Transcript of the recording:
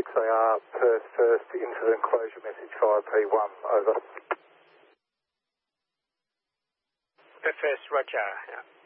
6AR, Perth first into the enclosure, message 5P1, over. Perth first, roger. Yeah.